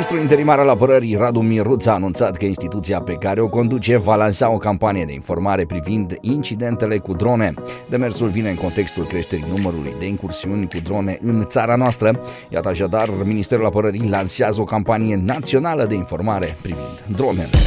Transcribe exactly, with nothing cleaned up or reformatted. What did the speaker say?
Ministrul interimar al apărării, Radu Miruț, a anunțat că instituția pe care o conduce va lansa o campanie de informare privind incidentele cu drone. Demersul vine în contextul creșterii numărului de incursiuni cu drone în țara noastră. Iată așadar, Ministerul Apărării lansează o campanie națională de informare privind dronele.